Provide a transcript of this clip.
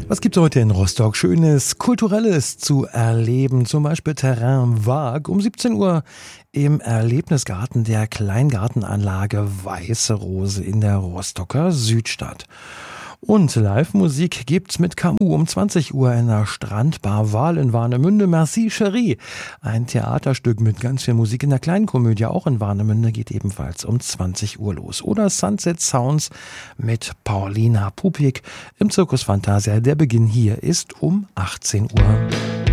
Was gibt's heute in Rostock? Schönes, Kulturelles zu erleben. Zum Beispiel Terrain Vague um 17 Uhr im Erlebnisgarten der Kleingartenanlage Weiße Rose in der Rostocker Südstadt. Und Live-Musik gibt's mit Camus um 20 Uhr in der Strandbar Wahl in Warnemünde. Merci Cherie. Ein Theaterstück mit ganz viel Musik in der Kleinkomödie, auch in Warnemünde, geht ebenfalls um 20 Uhr los. Oder Sunset Sounds mit Paulina Pupik im Circus Fantasia. Der Beginn hier ist um 18 Uhr.